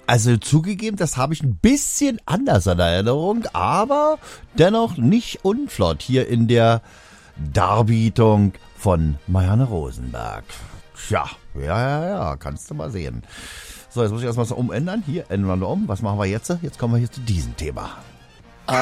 Also zugegeben, das habe ich ein bisschen anders in Erinnerung, aber dennoch nicht unflott hier in der Darbietung von Marianne Rosenberg. Tja, ja, kannst du mal sehen. So, jetzt muss ich erstmal so umändern. Hier, ändern wir um. Was machen wir jetzt? Jetzt kommen wir hier zu diesem Thema.